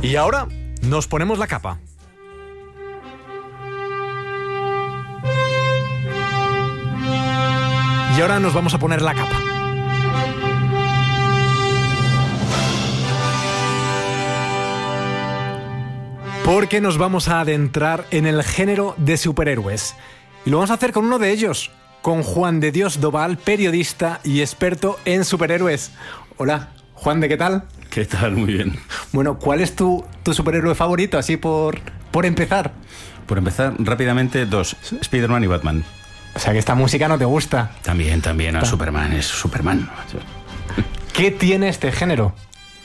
Y ahora nos ponemos la capa. Y ahora nos vamos a poner la capa. Porque nos vamos a adentrar en el género de superhéroes. Y lo vamos a hacer con uno de ellos, con Juan de Dios Doval, periodista y experto en superhéroes. Hola, Juan de, ¿qué tal? ¿Qué tal? Muy bien. Bueno, ¿cuál es tu superhéroe favorito? Así por empezar. Por empezar, rápidamente, dos. Spider-Man y Batman. O sea, que esta música no te gusta. También, a Superman, es Superman. ¿Qué tiene este género?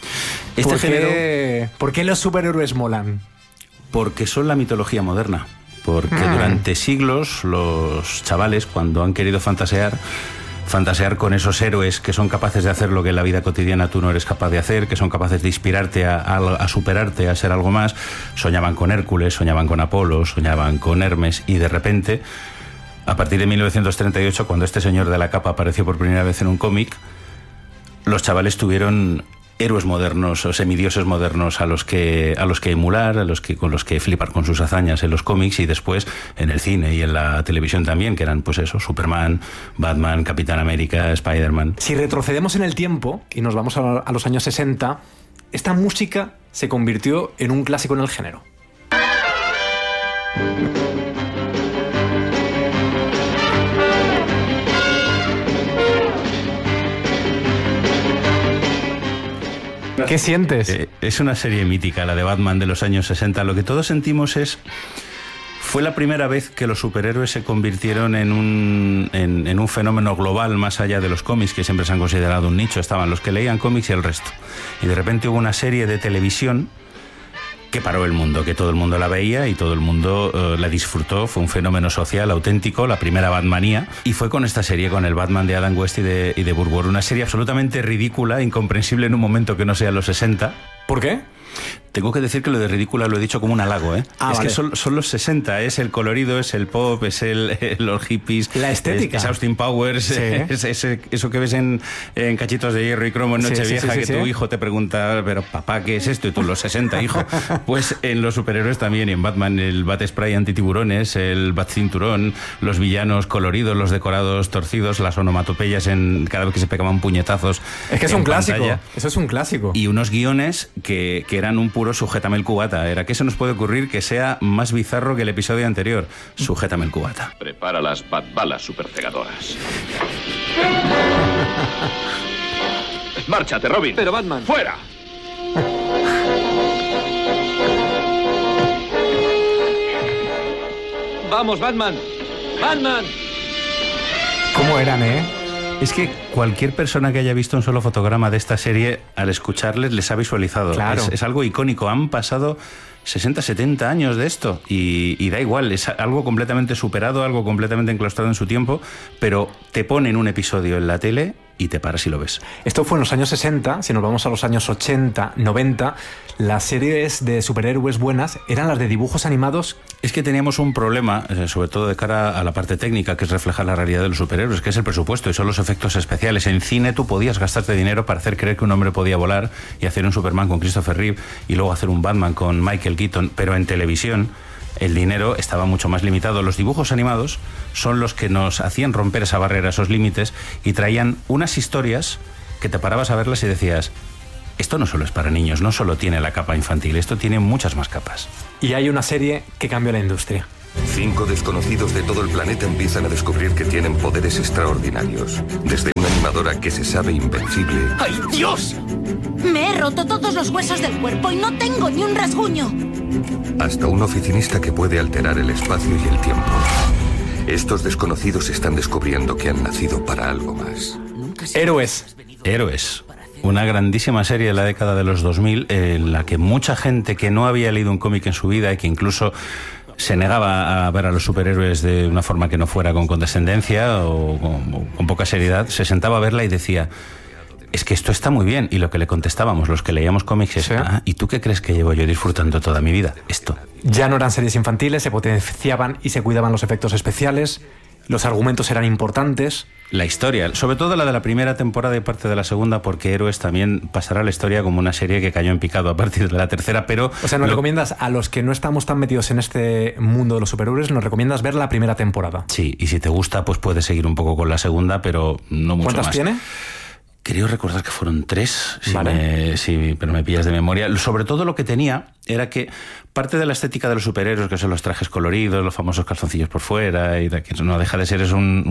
¿Por qué los superhéroes molan? Porque son la mitología moderna. Porque durante siglos los chavales, cuando han querido fantasear con esos héroes que son capaces de hacer lo que en la vida cotidiana tú no eres capaz de hacer, que son capaces de inspirarte a superarte, a ser algo más, soñaban con Hércules, soñaban con Apolo, soñaban con Hermes, y de repente, a partir de 1938, cuando este señor de la capa apareció por primera vez en un cómic, los chavales tuvieron héroes modernos o semidioses modernos a los que emular, con los que flipar con sus hazañas en los cómics, y después en el cine y en la televisión también, que eran pues eso, Superman, Batman, Capitán América, Spider-Man. Si retrocedemos en el tiempo y nos vamos a los años 60, esta música se convirtió en un clásico en el género. ¿Qué sientes? Es una serie mítica, la de Batman de los años 60. Lo que todos sentimos fue la primera vez que los superhéroes se convirtieron en un fenómeno global, más allá de los cómics, que siempre se han considerado un nicho. Estaban los que leían cómics y el resto. Y de repente hubo una serie de televisión que paró el mundo, que todo el mundo la veía y todo el mundo la disfrutó. Fue un fenómeno social auténtico, la primera Batmanía, y fue con esta serie, con el Batman de Adam West y de Burgos, una serie absolutamente ridícula, incomprensible en un momento que no sea los 60. ¿Por qué? Tengo que decir que lo de ridícula lo he dicho como un halago, ¿eh? Vale. Que son los 60, es el colorido, es el pop, es los hippies. La estética. Es Austin Powers, sí. es eso que ves en Cachitos de Hierro y Cromo en Nochevieja, que tu hijo te pregunta, pero papá, ¿qué es esto? Y tú, los 60, hijo. Pues en los superhéroes también, en Batman, el Bat Spray antitiburones, el Bat Cinturón, los villanos coloridos, los decorados torcidos, las onomatopeyas cada vez que se pegaban puñetazos. Es que es un clásico, eso es un clásico. Y unos guiones que eran un puro sujétame el cubata. Era que se nos puede ocurrir que sea más bizarro que el episodio anterior. Sujétame el cubata. Prepara las batbalas supercegadoras. ¡Márchate, Robin! Pero Batman... ¡Fuera! ¡Vamos, Batman! ¡Batman! ¿Cómo eran, Es que cualquier persona que haya visto un solo fotograma de esta serie, al escucharles, les ha visualizado. Claro. Es algo icónico. Han pasado 60, 70 años de esto y da igual. Es algo completamente superado, algo completamente enclaustrado en su tiempo, pero te ponen un episodio en la tele y te paras y lo ves. Esto fue en los años 60, si nos vamos a los años 80, 90, las series de superhéroes buenas eran las de dibujos animados. Es que teníamos un problema, sobre todo de cara a la parte técnica, que es reflejar la realidad de los superhéroes, que es el presupuesto y son los efectos especiales. En cine tú podías gastarte dinero para hacer creer que un hombre podía volar y hacer un Superman con Christopher Reeve y luego hacer un Batman con Michael Keaton, pero en televisión el dinero estaba mucho más limitado. Los dibujos animados son los que nos hacían romper esa barrera, esos límites, y traían unas historias que te parabas a verlas y decías, esto no solo es para niños, no solo tiene la capa infantil, esto tiene muchas más capas. Y hay una serie que cambió la industria. 5 desconocidos de todo el planeta empiezan a descubrir que tienen poderes extraordinarios. Desde una animadora que se sabe invencible... ¡Ay, Dios! Me he roto todos los huesos del cuerpo y no tengo ni un rasguño. Hasta un oficinista que puede alterar el espacio y el tiempo. Estos desconocidos están descubriendo que han nacido para algo más. Héroes. Una grandísima serie de la década de los 2000 en la que mucha gente que no había leído un cómic en su vida y que incluso se negaba a ver a los superhéroes de una forma que no fuera con condescendencia o con poca seriedad, se sentaba a verla y decía, es que esto está muy bien. Y lo que le contestábamos los que leíamos cómics es, ¿y tú qué crees que llevo yo disfrutando toda mi vida? Esto. Ya no eran series infantiles, se potenciaban y se cuidaban los efectos especiales. los argumentos eran importantes. La historia, sobre todo la de la primera temporada y parte de la segunda, porque Héroes también pasará a la historia como una serie que cayó en picado a partir de la tercera, pero... O sea, ¿nos recomiendas a los que no estamos tan metidos en este mundo de los superhéroes, nos recomiendas ver la primera temporada? Sí, y si te gusta, pues puedes seguir un poco con la segunda, pero no mucho más. ¿Cuántas tiene? Creo recordar que fueron 3, vale. pero me pillas de memoria. Sobre todo lo que tenía era que parte de la estética de los superhéroes, que son los trajes coloridos, los famosos calzoncillos por fuera, y que no deja de ser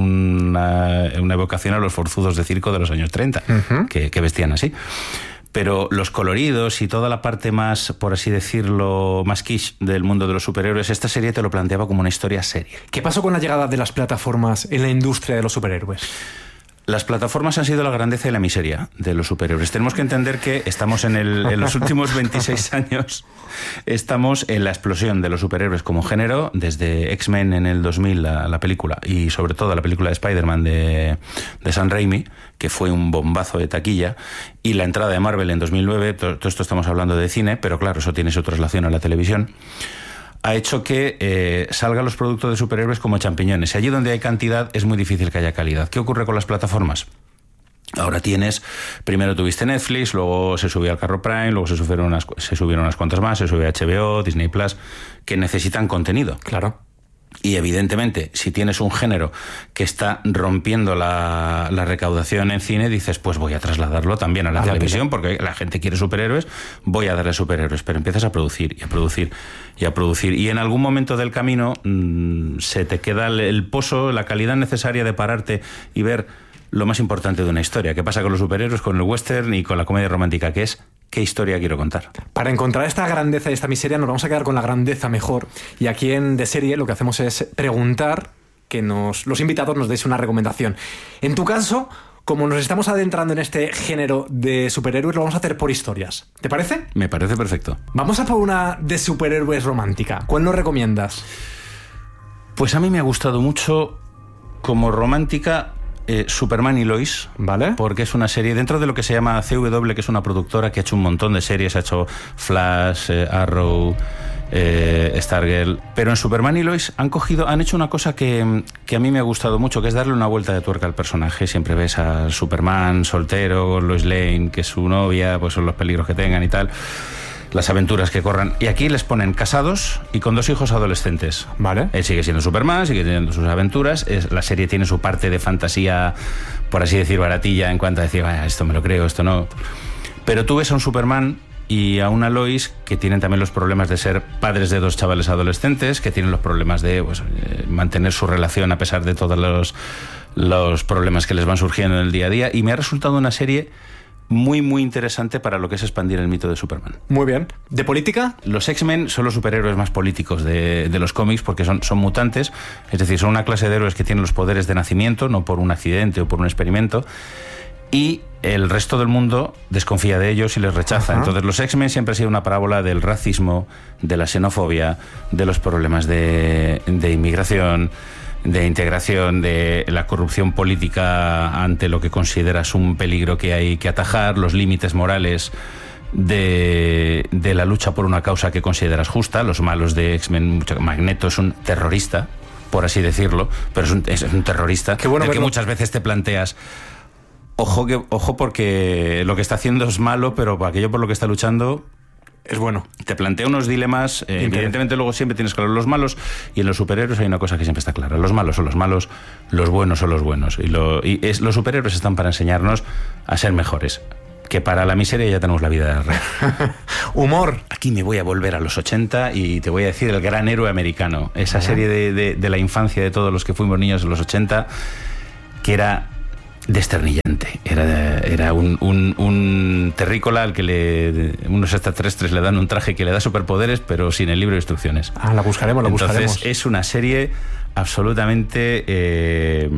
una evocación a los forzudos de circo de los años 30, que vestían así. Pero los coloridos y toda la parte más, por así decirlo, más quiche del mundo de los superhéroes, esta serie te lo planteaba como una historia seria. ¿Qué pasó con la llegada de las plataformas en la industria de los superhéroes? Las plataformas han sido la grandeza y la miseria de los superhéroes. Tenemos que entender que estamos en los últimos 26 años, estamos en la explosión de los superhéroes como género, desde X-Men en el 2000, la película, y sobre todo la película de Spider-Man de Sam Raimi, que fue un bombazo de taquilla, y la entrada de Marvel en 2009, todo esto estamos hablando de cine, pero claro, eso tiene su traslación a la televisión, ha hecho que salgan los productos de superhéroes como champiñones. Y allí donde hay cantidad es muy difícil que haya calidad. ¿Qué ocurre con las plataformas? Ahora primero tuviste Netflix, luego se subió al carro Prime, luego se subieron unas cuantas más, se subió HBO, Disney Plus, que necesitan contenido. Claro. Y evidentemente, si tienes un género que está rompiendo la recaudación en cine, dices, pues voy a trasladarlo también a la televisión, porque la gente quiere superhéroes, voy a darle superhéroes. Pero empiezas a producir y a producir y a producir. Y en algún momento del camino se te queda el pozo, la calidad necesaria de pararte y ver lo más importante de una historia. ¿Qué pasa con los superhéroes, con el western y con la comedia romántica? Que es, ¿qué historia quiero contar? Para encontrar esta grandeza y esta miseria nos vamos a quedar con la grandeza mejor. Y aquí en De Serie lo que hacemos es preguntar que los invitados nos deis una recomendación. En tu caso, como nos estamos adentrando en este género de superhéroes, lo vamos a hacer por historias. ¿Te parece? Me parece perfecto. Vamos a por una de superhéroes romántica. ¿Cuál nos recomiendas? Pues a mí me ha gustado mucho como romántica Superman y Lois, ¿vale? Porque es una serie dentro de lo que se llama CW, que es una productora que ha hecho un montón de series, ha hecho Flash, Arrow, Stargirl, pero en Superman y Lois han hecho una cosa que a mí me ha gustado mucho, que es darle una vuelta de tuerca al personaje. Siempre ves a Superman soltero, Lois Lane, que es su novia, pues son los peligros que tengan y tal, las aventuras que corran, y aquí les ponen casados y con 2 hijos adolescentes. Vale. Él sigue siendo Superman, sigue teniendo sus aventuras. La serie tiene su parte de fantasía, por así decir, baratilla, en cuanto a decir, esto me lo creo, esto no. Pero tú ves a un Superman y a una Lois que tienen también los problemas de ser padres de 2 chavales adolescentes, que tienen los problemas de mantener su relación a pesar de todos los problemas que les van surgiendo en el día a día, y me ha resultado una serie muy, muy interesante para lo que es expandir el mito de Superman. Muy bien. ¿De política? Los X-Men son los superhéroes más políticos de los cómics, porque son mutantes, es decir, son una clase de héroes que tienen los poderes de nacimiento, no por un accidente o por un experimento, y el resto del mundo desconfía de ellos y les rechaza. Ajá. Entonces los X-Men siempre ha sido una parábola del racismo, de la xenofobia, de los problemas de inmigración, de integración, de la corrupción política ante lo que consideras un peligro que hay que atajar, los límites morales de la lucha por una causa que consideras justa. Los malos de X-Men, Magneto es un terrorista, por así decirlo, pero es un terrorista. Qué bueno, del que muchas veces te planteas, ojo porque lo que está haciendo es malo, pero aquello por lo que está luchando es bueno. Te plantea unos dilemas, evidentemente luego siempre tienes claro los malos, y en los superhéroes hay una cosa que siempre está clara: los malos son los malos, los buenos son los buenos, los superhéroes están para enseñarnos a ser mejores, que para la miseria ya tenemos la vida de rey. Humor. Aquí me voy a volver a los 80 y te voy a decir El Gran Héroe Americano, esa serie de la infancia de todos los que fuimos niños en los 80, que era desternillante. Era un terrícola al que unos extraterrestres le dan un traje que le da superpoderes, pero sin el libro de instrucciones. La buscaremos, la buscaremos. Entonces es una serie absolutamente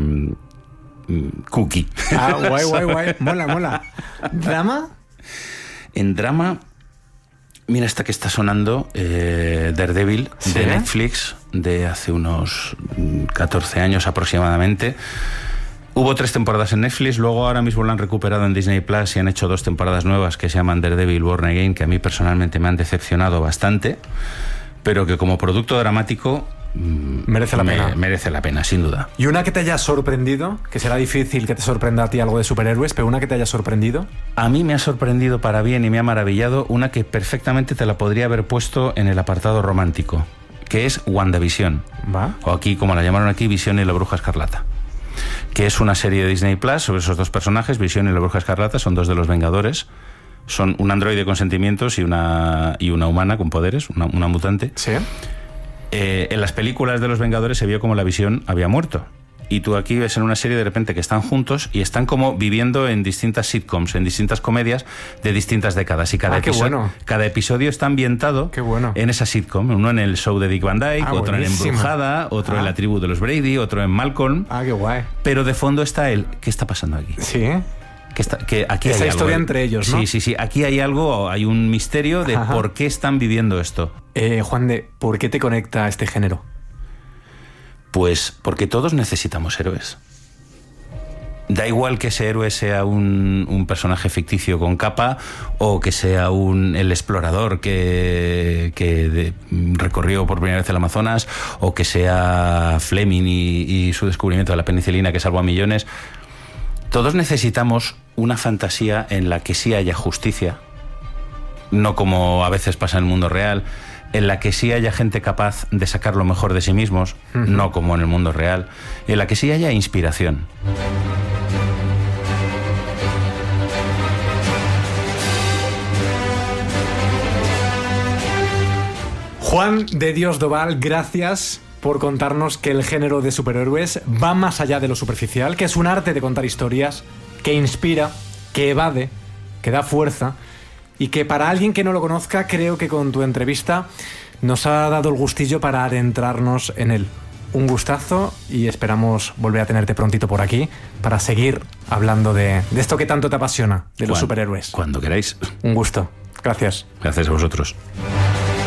cookie. Guay. Mola. ¿Drama? En drama, mira esta que está sonando, Daredevil, ¿sí?, de Netflix, de hace unos 14 años aproximadamente. Hubo 3 temporadas en Netflix, luego ahora mismo la han recuperado en Disney Plus y han hecho 2 temporadas nuevas que se llaman Daredevil Born Again, que a mí personalmente me han decepcionado bastante, pero que como producto dramático merece la pena. Merece la pena, sin duda. ¿Y una que te haya sorprendido? Que será difícil que te sorprenda a ti algo de superhéroes, pero una que te haya sorprendido. A mí me ha sorprendido para bien y me ha maravillado una que perfectamente te la podría haber puesto en el apartado romántico, que es WandaVision. ¿Va? O aquí, como la llamaron aquí, Visión y la Bruja Escarlata. Que es una serie de Disney Plus sobre esos dos personajes. Visión y la Bruja Escarlata son dos de los Vengadores. Son un androide con sentimientos y una humana con poderes, una mutante. Sí. En las películas de los Vengadores se vio como la Visión había muerto. Y tú aquí ves en una serie de repente que están juntos y están como viviendo en distintas sitcoms, en distintas comedias de distintas décadas. Y cada episodio está ambientado en esa sitcom. Uno en el show de Dick Van Dyke, otro buenísimo. en Embrujada, otro en La Tribu de los Brady, otro en Malcolm. Qué guay. Pero de fondo está el ¿qué está pasando aquí? Sí. Que aquí esa hay historia algo, entre ellos, ¿no? Sí. Aquí hay algo, hay un misterio de por qué están viviendo esto. Juan de, ¿por qué te conecta a este género? Pues porque todos necesitamos héroes. Da igual que ese héroe sea un personaje ficticio con capa o que sea el explorador que recorrió por primera vez el Amazonas, o que sea Fleming y su descubrimiento de la penicilina que salvó a millones. Todos necesitamos una fantasía en la que sí haya justicia, no como a veces pasa en el mundo real, en la que sí haya gente capaz de sacar lo mejor de sí mismos, no como en el mundo real, en la que sí haya inspiración. Juan de Dios Doval, gracias por contarnos que el género de superhéroes va más allá de lo superficial, que es un arte de contar historias, que inspira, que evade, que da fuerza, y que para alguien que no lo conozca, creo que con tu entrevista nos ha dado el gustillo para adentrarnos en él. Un gustazo y esperamos volver a tenerte prontito por aquí para seguir hablando de esto que tanto te apasiona, de los superhéroes. Cuando queráis. Un gusto. Gracias. Gracias a vosotros.